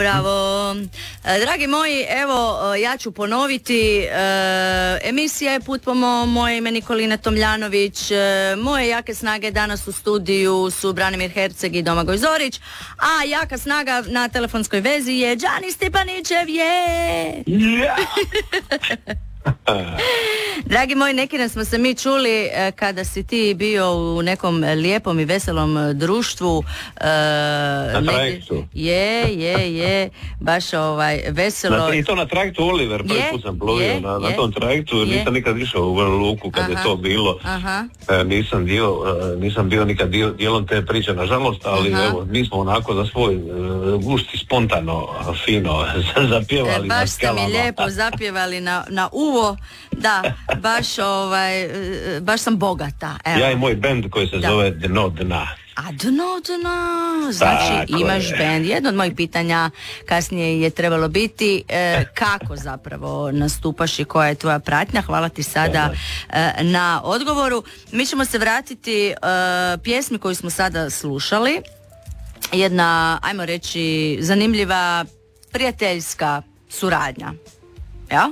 Bravo. Dragi moji, evo, ja ću ponoviti, emisija je Put po moje ime Nikolina Tomljanović, moje jake snage danas u studiju su Branimir Herceg i Domagoj Zorić, a jaka snaga na telefonskoj vezi je Đani Stipanićev, Dragi moji, neki dan smo se mi čuli kada si ti bio u nekom lijepom i veselom društvu. Na trajektu. Je, baš veselo. I to na trajektu Oliver, prvi put sam plovio na tom trajektu, nisam nikad išao u Vela Luku kad je to bilo. Nisam bio nikad dijelom te priče, nažalost, ali evo, mi smo onako za svoj gust i spontano, fino zapjevali na skalama. Baš ste mi lijepo zapjevali na uvo, da, baš sam bogata. Evo. Ja i moj bend koji se zove Dno Dna. A Dno Dna, znači imaš bend. Jedno od mojih pitanja kasnije je trebalo biti kako zapravo nastupaš i koja je tvoja pratnja. Hvala ti sada na odgovoru. Mi ćemo se vratiti pjesmi koju smo sada slušali. Jedna, ajmo reći, zanimljiva prijateljska suradnja. Ja?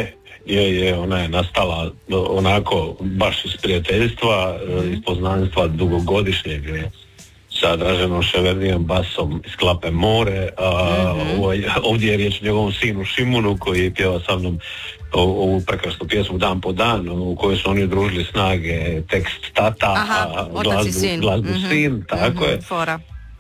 Je, ona je nastala onako baš iz prijateljstva, iz poznanstva dugogodišnjeg sa Draženom Ševernijom basom iz Klape More, ovdje je riječ o njegovom sinu Šimunu koji pjeva sa mnom ovu prekrasnu pjesmu Dan po dan, u kojoj su oni udružili snage, tekst tata, a glazbu sin, tako je. Fora.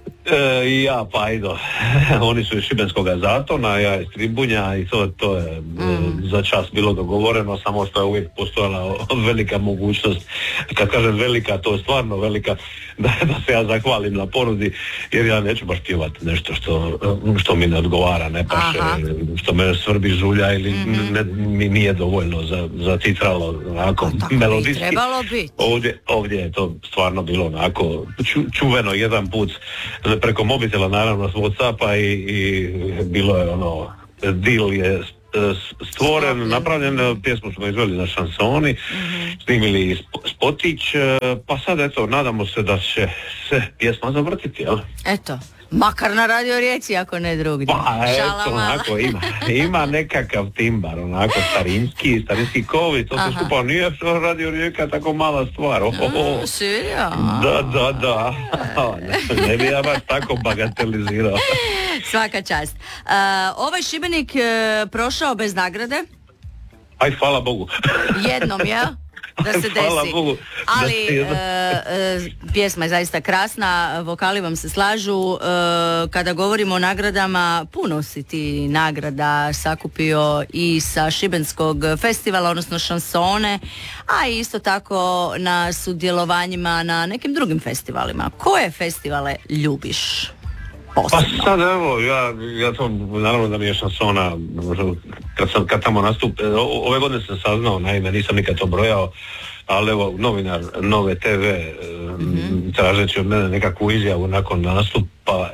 I ja, pa ido, oni su iz Šibenskoga Zatona, ja iz Tribunja i to je za čas bilo dogovoreno, samo što je uvijek postojala velika mogućnost, kad kažem velika, to je stvarno velika, da se ja zahvalim na ponudi, jer ja neću baš pjevati nešto što mi ne odgovara, ne paše, što me svrbi žulja ili mi nije dovoljno za titralo onako melodijski. Trebalo biti. Ovdje je to stvarno bilo onako čuveno jedan put preko mobitela, naravno s Whatsappa i bilo je deal je stvoren, napravljen, pjesmu smo izveli na šansoni, snimili spotić, pa sad eto, nadamo se da će se pjesma zavrtiti, jel? Eto, makar na Radio Rijeci, ako ne drugdje. Pa eto, onako ima nekakav timbar, onako starinski kovi, to se skupa, nije Radio Rijeka tako mala stvar. Svidio? Da. Ne bi ja baš tako bagatelizirao. Svaka čast. Ovaj Šibenik prošao bez nagrade? Aj, hvala Bogu. Jednom, ja? Da se desi. Hvala Bogu. Ali pjesma je zaista krasna, vokali vam se slažu. Kada govorimo o nagradama, puno si ti nagrada sakupio i sa Šibenskog festivala, odnosno šansone, a isto tako na sudjelovanjima na nekim drugim festivalima. Koje festivale ljubiš? Posebno. Pa sad evo, ja to, naravno da mi je šansona, kad tamo nastupe, ove godine sam saznao, naime nisam nikad to brojao, ali evo, novinar Nove TV tražeći od mene nekakvu izjavu nakon nastupa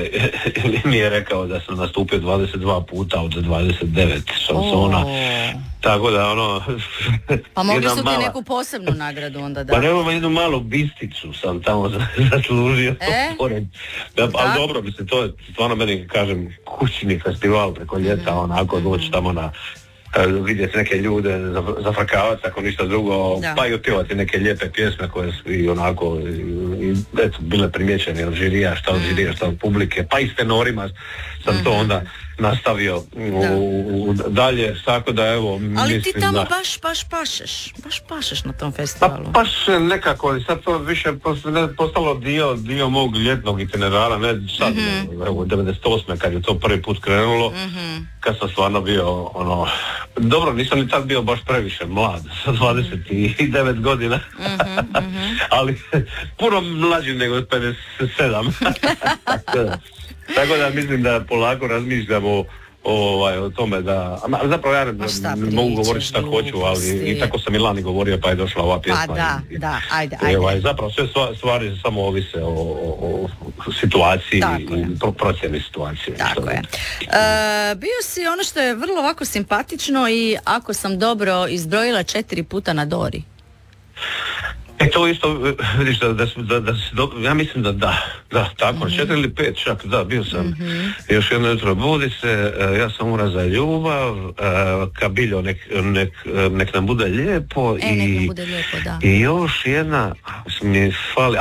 mi je rekao da sam nastupio 22 puta od 29 šansona. Tako da pa mogli su ti neku posebnu nagradu onda da? Pa nemamo jednu malu bisticu sam tamo zaslužio. Ali dobro, mislim, to je stvarno meni, kažem, kućni festival preko ljeta, onako doći tamo na vidjeti neke ljude, zafrkavati ako ništa drugo, pa i otpjevati neke lijepe pjesme koje su i onako eto, bile primijećene od žirija, šta od žirija, šta od publike, pa i s tenorima sam to onda nastavio dalje, tako da evo ali mislim, ti tamo baš pašeš na tom festivalu. Pa nekako, ali sad to više postalo dio mog ljetnog itinerara, ne sad, evo 98. kad je to prvi put krenulo, kad sam stvarno bio dobro, nisam ni tad bio baš previše mlad, sa 29 godina, ali puno mlađi nego 57. Tako da mislim da polako razmišljamo o tome da, zapravo ja mogu govoriti šta hoću, ali i tako sam i lani govorio, pa je došla ova pjesma. Pa ajde. Zapravo sve stvari samo ovise o situaciji i procjeni situacije. Tako je. Bio si ono što je vrlo ovako simpatično i ako sam dobro izbrojila 4 puta na Dori. To isto, vidiš, ja mislim da, tako, 4 ili 5 čak, da, bio sam. Još jedno jutro budi se, ja sam umra za ljubav, Kabiljo, nek nam bude lijepo. Nek nam bude lijepo, da. I još jedna, mi fali,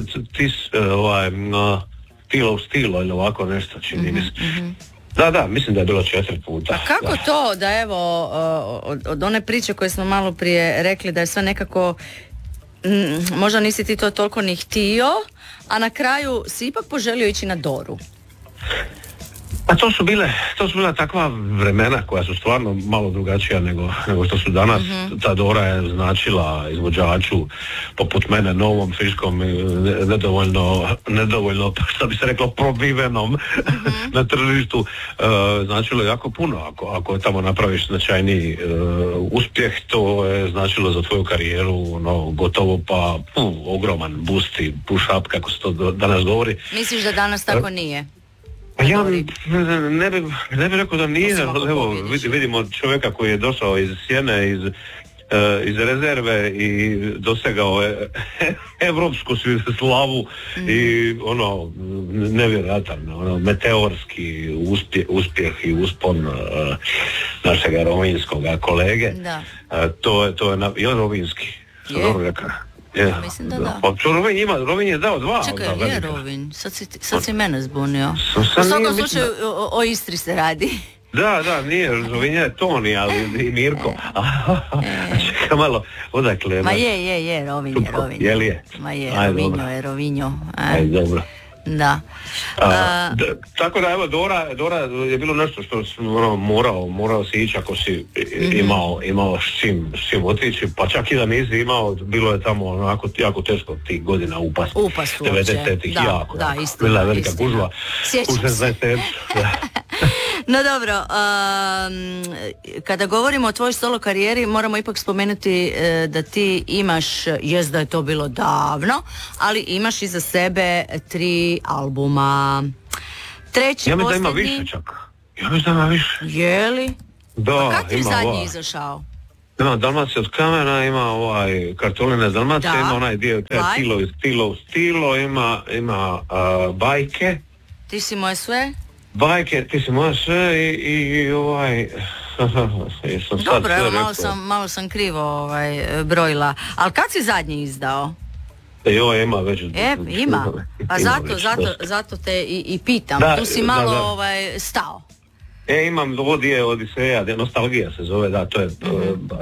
stilo ili ovako nešto, čini mi se. Da, mislim da je bilo 4 puta. A kako to da evo, od one priče koje smo malo prije rekli da je sve nekako, možda nisi ti to toliko ni htio, a na kraju si ipak poželio ići na Doru. A to su bila takva vremena koja su stvarno malo drugačija nego što su danas. Ta Dora je značila izvođaču poput mene, novom, friškom, nedovoljno, što bi se reklo, probivenom na tržištu. Značilo je jako puno. Ako tamo napraviš značajniji uspjeh, to je značilo za tvoju karijeru gotovo pa ogroman boost i push up, kako se to danas govori. Misliš da danas tako nije? Ja ne bi rekao da nije, evo vidimo čovjeka koji je došao iz sjene, iz rezerve i dosegao evropsku slavu i nevjerojatan, meteorski uspjeh i uspon našeg rovinjskog kolege. Da. To je rovinjski, što dobro rekao. Yeah. Mislim da. Pa Rovinj je dao 2. Čekaj, je Rovinj, sad si mene zbunio. U svakom slučaju o Istri se radi. Da, nije, Rovinj je Toni, ali i Mirko. Čekaj malo, odakle? Ma je, Rovinj. Je li je? Ma je, Rovinjo. Aj, dobro. Da. Tako da evo Dora je bilo nešto što si morao si ići ako si imao s čim otići, pa čak i da nisi imao, bilo je tamo onako jako teško tih godina upast 90-ih, jako bila je velika gužva u 60-ih. No dobro, kada govorimo o tvojoj solo karijeri moramo ipak spomenuti da ti imaš, jest da je to bilo davno, ali imaš iza sebe 3 albuma. Treći, ja mislim da ima više čak. Ja mislim da ima više. Je li? Da, pa kad ti zadnji izašao? Ima Dalmacija od kamena, ima Kartoline Dalmacija, ima onaj dio Stilo, ima Bajke. Ti si moje sve? Bajke, ti si moje sve i dobro, evo malo sam krivo brojila. Ali kad si zadnji izdao? Ima već. Ima. Pa zato te i pitam. Tu si malo stao. Imam Odiseja, Nostalgija se zove, da, to je